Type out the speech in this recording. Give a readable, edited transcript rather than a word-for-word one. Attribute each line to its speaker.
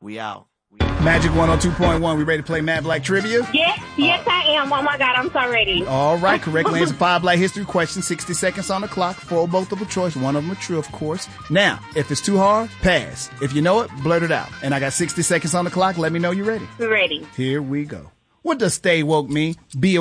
Speaker 1: We out.
Speaker 2: Magic 102.1. We ready to play Mad Black Trivia?
Speaker 3: Yes, I am. Oh my God, I'm so ready.
Speaker 2: All right, correctly answer 5 Black history questions, 60 seconds on the clock, 4 multiple choice, 1 of them are true, of course. Now, if it's too hard, pass. If you know it, blurt it out. And I got 60 seconds on the clock. Let me know you're ready.
Speaker 3: Ready.
Speaker 2: Here we go. What does stay woke mean? Be